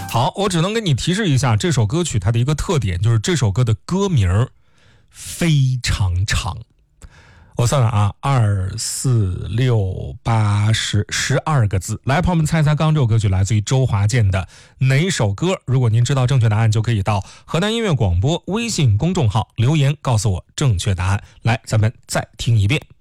好，我只能给你提示一下，这首歌曲它的一个特点就是这首歌的歌名非常长。我算算啊，2、4、6、8、10，12个字。来，朋友们猜猜，刚刚这首歌曲来自于周华健的哪首歌？如果您知道正确答案，就可以到河南音乐广播微信公众号留言告诉我正确答案。来，咱们再听一遍。